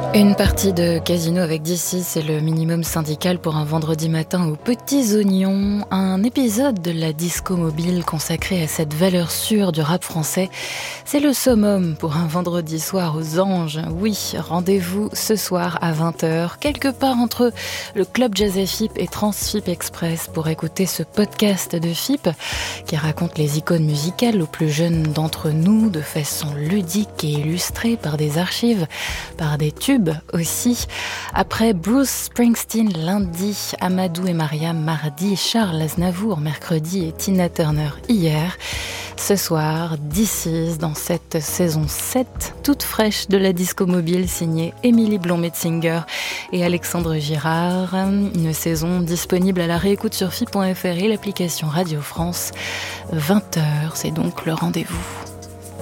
Une partie de casino avec DC, c'est le minimum syndical pour un vendredi matin aux petits oignons. Un épisode de la disco mobile consacré à cette valeur sûre du rap français. C'est le summum pour un vendredi soir aux Anges. Oui, rendez-vous ce soir à 20h, quelque part entre le Club Jazz FIP et Transfip Express pour écouter ce podcast de FIP qui raconte les icônes musicales aux plus jeunes d'entre nous de façon ludique et illustrée par des archives, par des tubes aussi. Après Bruce Springsteen lundi, Amadou et Mariam mardi, Charles Aznavour mercredi et Tina Turner hier. Ce soir, This Is dans cette saison 7, toute fraîche de la disco mobile signée Émilie Blond-Metzinger et Alexandre Girard. Une saison disponible à la réécoute sur fi.fr et l'application Radio France. 20h, c'est donc le rendez-vous.